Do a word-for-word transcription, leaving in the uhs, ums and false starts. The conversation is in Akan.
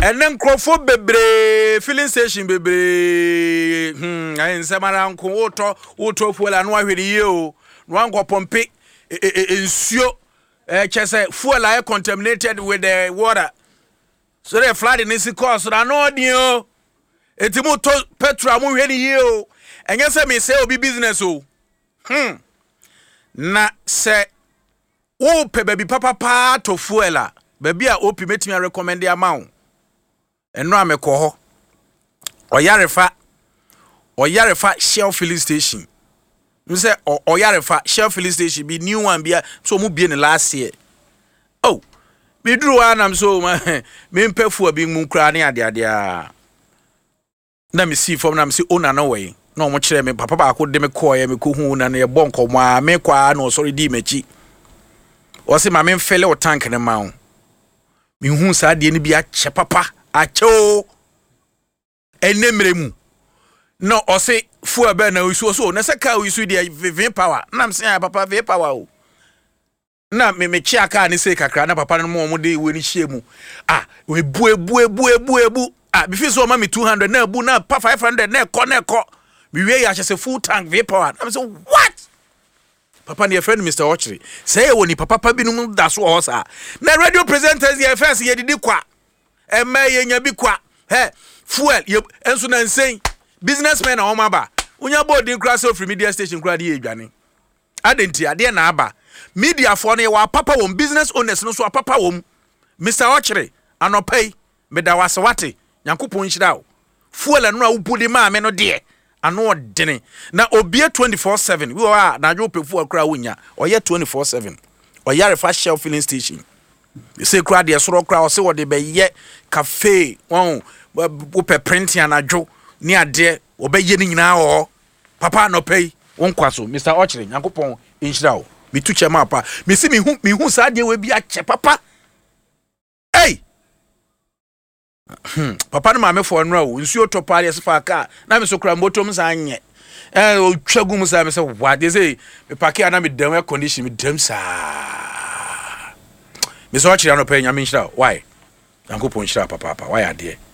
enen krofo bebre filling station bebre hmm ayin semara nko woto woto fuel anu ahwere ye o no anko pompe ensuo eh chese fuel are contaminated with the water so the flood in this course na no dio etimu to petrol mu hwe ni ye o enye se me say obi business o hmm na se wo pe baby papa pa to fuel a baby a opi metimi recommend amount eno amekọ ho oyarefa oyarefa Shell filling station mse oyarefa Shell filling station be new one bia so mu bie ne last year oh me duru anam so me mpefu abi mu kra ne ade ade a na me see from na me see ona no way na omo kire me papa ba ko de me ko ye me ko hu na ne bo nkomo a me kwa na sorry di mechi o se ma me mfele o tank ne ma ho me hu sa de ne bia che papa acho enemremu no o se fu ebe na usu so na se ka usu de v power na me se papa v power o na me me chi aka ni se kakra na papa no mo de we ni hiemu ah we bu ebu ebu ebu ebu ah bi fi so ma me two hundred na ebu na pa five hundred na ekọ na ekọ we we ya se full tank v power na me say what papa ne friend Mister Ochre say e woni papa pa bi no da so ho sa na radio presenters ye first ye didi kwa ema ye nya bi kwa he fuel enso na nsen businessmen na homa ba unya boarding class of media station kura de edwane adenti ade na aba media for ne wa papa won business owners no so papa won Mister Ochre anopai meda wasewate yankopon hira o fuel no a wupudi ma me no de ano dene na obie twenty-four seven we wa na jo pefu akra wonya oye twenty-four seven oyarefa Shell filling station se kra de soro kra o se wo de be ye cafe won wo pe print anadwo ni ade obeye ni nyina ho papa no pay won kwaso Mister Ochre yankopon nhira o mi tu chema pa mi si mi hu mi hu sa de we bi ache papa hey Hmm. Papa no mame for no nsuo to pare se fa ka na me so kra motom sa anye eh o twagum sa me se what they say me pake na me dam air condition me dam sa me so chira no pa nya me nhira why yankopon nhira papa papa why ade